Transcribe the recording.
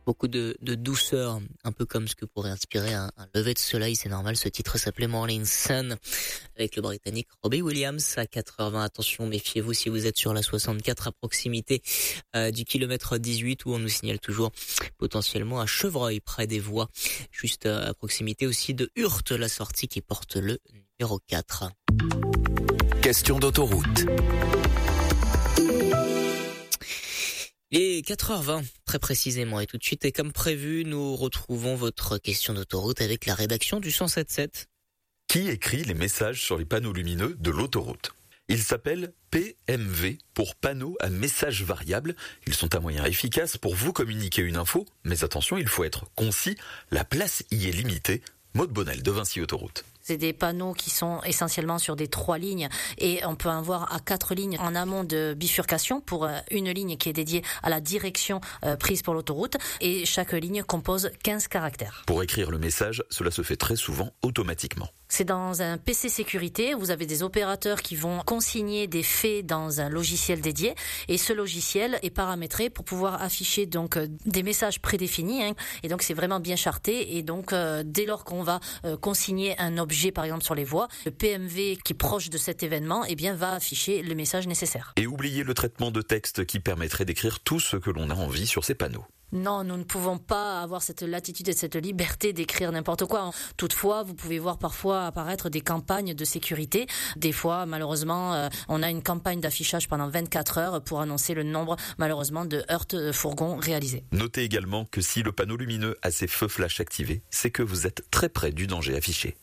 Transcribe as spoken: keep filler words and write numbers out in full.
Beaucoup de, de douceur, un peu comme ce que pourrait inspirer un, un lever de soleil, c'est normal. Ce titre s'appelait Morning Sun avec le Britannique Robbie Williams à quatre heures vingt. Attention, méfiez-vous si vous êtes sur la soixante-quatre à proximité euh, du kilomètre dix-huit où on nous signale toujours potentiellement un chevreuil près des voies, juste à proximité aussi de Hurte, la sortie qui porte le numéro quatre. Question d'autoroute. Il est quatre heures vingt, très précisément, et tout de suite, et comme prévu, nous retrouvons votre question d'autoroute avec la rédaction du cent sept sept. Qui écrit les messages sur les panneaux lumineux de l'autoroute ? Il s'appelle P M V pour panneaux à messages variables. Ils sont un moyen efficace pour vous communiquer une info, mais attention, il faut être concis, la place y est limitée. Maud Bonnel de Vinci Autoroute. C'est des panneaux qui sont essentiellement sur des trois lignes et on peut en voir à quatre lignes en amont de bifurcation pour une ligne qui est dédiée à la direction prise pour l'autoroute et chaque ligne compose quinze caractères. Pour écrire le message, cela se fait très souvent automatiquement. C'est dans un P C sécurité, vous avez des opérateurs qui vont consigner des faits dans un logiciel dédié et ce logiciel est paramétré pour pouvoir afficher donc des messages prédéfinis hein, et donc c'est vraiment bien charté et donc euh, dès lors qu'on va euh, consigner un objet par exemple sur les voies, le P M V qui est proche de cet événement eh bien, va afficher le message nécessaire. Et oubliez le traitement de texte qui permettrait d'écrire tout ce que l'on a envie sur ces panneaux. Non, nous ne pouvons pas avoir cette latitude et cette liberté d'écrire n'importe quoi. Toutefois, vous pouvez voir parfois apparaître des campagnes de sécurité. Des fois, malheureusement, euh, on a une campagne d'affichage pendant vingt-quatre heures pour annoncer le nombre, malheureusement, de heurts fourgons réalisés. Notez également que si le panneau lumineux a ses feux flash activés, c'est que vous êtes très près du danger affiché.